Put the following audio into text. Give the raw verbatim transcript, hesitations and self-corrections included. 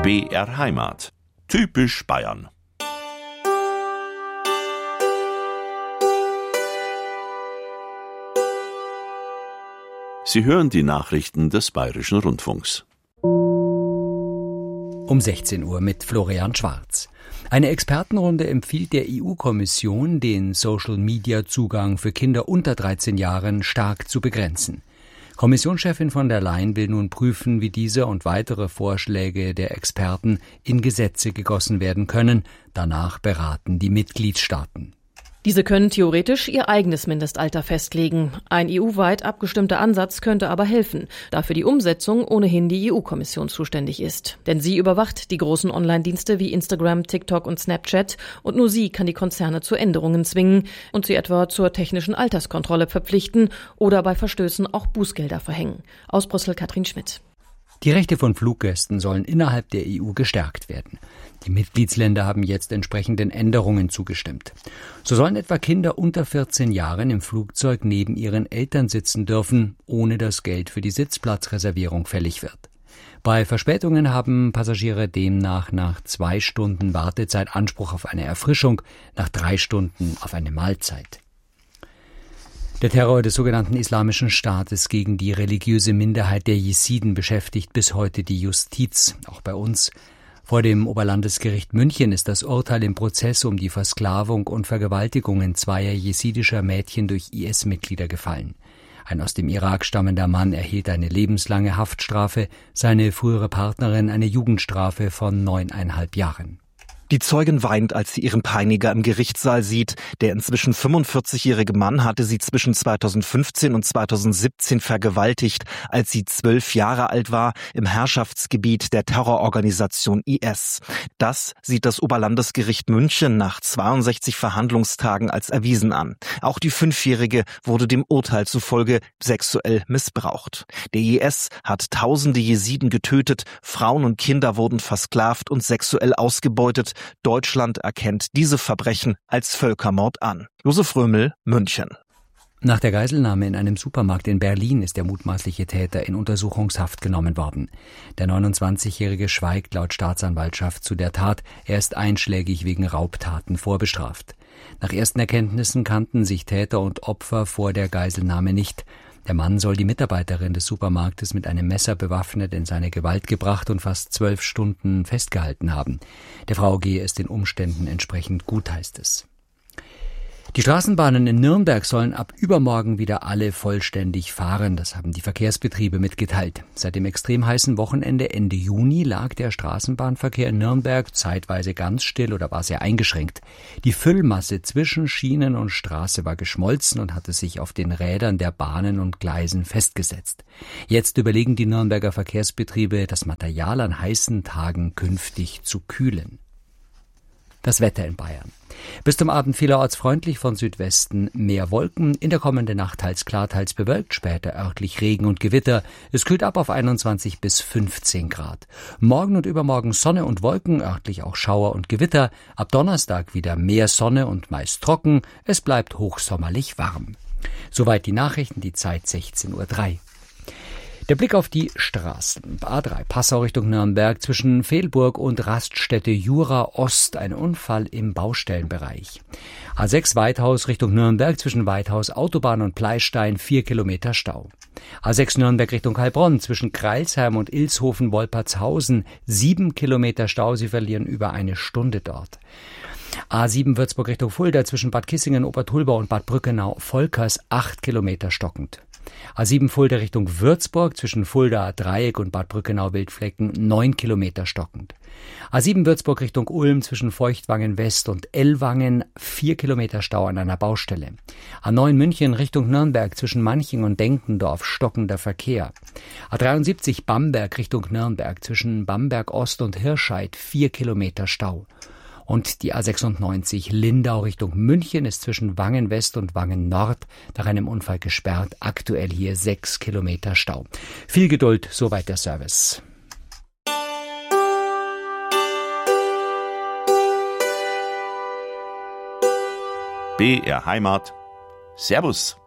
B R Heimat. Typisch Bayern. Sie hören die Nachrichten des Bayerischen Rundfunks. Um sechzehn Uhr mit Florian Schwarz. Eine Expertenrunde empfiehlt der E U-Kommission, den Social-Media-Zugang für Kinder unter dreizehn Jahren stark zu begrenzen. Kommissionschefin von der Leyen will nun prüfen, wie diese und weitere Vorschläge der Experten in Gesetze gegossen werden können. Danach beraten die Mitgliedstaaten. Diese können theoretisch ihr eigenes Mindestalter festlegen. Ein E U-weit abgestimmter Ansatz könnte aber helfen, da für die Umsetzung ohnehin die E U-Kommission zuständig ist. Denn sie überwacht die großen Online-Dienste wie Instagram, TikTok und Snapchat und nur sie kann die Konzerne zu Änderungen zwingen und sie etwa zur technischen Alterskontrolle verpflichten oder bei Verstößen auch Bußgelder verhängen. Aus Brüssel Katrin Schmidt. Die Rechte von Fluggästen sollen innerhalb der E U gestärkt werden. Die Mitgliedsländer haben jetzt entsprechenden Änderungen zugestimmt. So sollen etwa Kinder unter vierzehn Jahren im Flugzeug neben ihren Eltern sitzen dürfen, ohne dass Geld für die Sitzplatzreservierung fällig wird. Bei Verspätungen haben Passagiere demnach nach zwei Stunden Wartezeit Anspruch auf eine Erfrischung, nach drei Stunden auf eine Mahlzeit. Der Terror des sogenannten Islamischen Staates gegen die religiöse Minderheit der Jesiden beschäftigt bis heute die Justiz, auch bei uns. Vor dem Oberlandesgericht München ist das Urteil im Prozess um die Versklavung und Vergewaltigungen zweier jesidischer Mädchen durch I S-Mitglieder gefallen. Ein aus dem Irak stammender Mann erhielt eine lebenslange Haftstrafe, seine frühere Partnerin eine Jugendstrafe von neuneinhalb Jahren. Die Zeugin weint, als sie ihren Peiniger im Gerichtssaal sieht. Der inzwischen fünfundvierzigjährige Mann hatte sie zwischen zweitausendfünfzehn und zweitausendsiebzehn vergewaltigt, als sie zwölf Jahre alt war, im Herrschaftsgebiet der Terrororganisation I S. Das sieht das Oberlandesgericht München nach zweiundsechzig Verhandlungstagen als erwiesen an. Auch die Fünfjährige wurde dem Urteil zufolge sexuell missbraucht. Der I S hat tausende Jesiden getötet, Frauen und Kinder wurden versklavt und sexuell ausgebeutet. Deutschland erkennt diese Verbrechen als Völkermord an. Josef Römel, München. Nach der Geiselnahme in einem Supermarkt in Berlin ist der mutmaßliche Täter in Untersuchungshaft genommen worden. Der neunundzwanzigjährige schweigt laut Staatsanwaltschaft zu der Tat. Er ist einschlägig wegen Raubtaten vorbestraft. Nach ersten Erkenntnissen kannten sich Täter und Opfer vor der Geiselnahme nicht. Der Mann soll die Mitarbeiterin des Supermarktes mit einem Messer bewaffnet in seine Gewalt gebracht und fast zwölf Stunden festgehalten haben. Der Frau gehe es den Umständen entsprechend gut, heißt es. Die Straßenbahnen in Nürnberg sollen ab übermorgen wieder alle vollständig fahren. Das haben die Verkehrsbetriebe mitgeteilt. Seit dem extrem heißen Wochenende Ende Juni lag der Straßenbahnverkehr in Nürnberg zeitweise ganz still oder war sehr eingeschränkt. Die Füllmasse zwischen Schienen und Straße war geschmolzen und hatte sich auf den Rädern der Bahnen und Gleisen festgesetzt. Jetzt überlegen die Nürnberger Verkehrsbetriebe, das Material an heißen Tagen künftig zu kühlen. Das Wetter in Bayern. Bis zum Abend vielerorts freundlich, von Südwesten mehr Wolken. In der kommenden Nacht teils klar, teils bewölkt, später örtlich Regen und Gewitter. Es kühlt ab auf einundzwanzig bis fünfzehn Grad. Morgen und übermorgen Sonne und Wolken, örtlich auch Schauer und Gewitter. Ab Donnerstag wieder mehr Sonne und meist trocken. Es bleibt hochsommerlich warm. Soweit die Nachrichten, die Zeit sechzehn Uhr drei. Der Blick auf die Straßen. A drei Passau Richtung Nürnberg, zwischen Vehlburg und Raststätte Jura Ost ein Unfall im Baustellenbereich. A sechs Weithaus Richtung Nürnberg, zwischen Weithaus Autobahn und Pleistein vier Kilometer Stau. A sechs Nürnberg Richtung Heilbronn, zwischen Kreilsheim und Ilshofen-Wolpertshausen sieben Kilometer Stau, Sie verlieren über eine Stunde dort. A sieben Würzburg Richtung Fulda, zwischen Bad Kissingen, Obertulbau und Bad Brückenau-Volkers acht Kilometer stockend. A sieben Fulda Richtung Würzburg, zwischen Fulda Dreieck und Bad Brückenau-Wildflecken neun Kilometer stockend. A sieben Würzburg Richtung Ulm, zwischen Feuchtwangen West und Ellwangen vier Kilometer Stau an einer Baustelle. A neun München Richtung Nürnberg, zwischen Manching und Denkendorf stockender Verkehr. A dreiundsiebzig Bamberg Richtung Nürnberg, zwischen Bamberg Ost und Hirscheid vier Kilometer Stau. Und die A sechsundneunzig Lindau Richtung München ist zwischen Wangen West und Wangen Nord nach einem Unfall gesperrt. Aktuell hier sechs Kilometer Stau. Viel Geduld, soweit der Service. B R Heimat. Servus.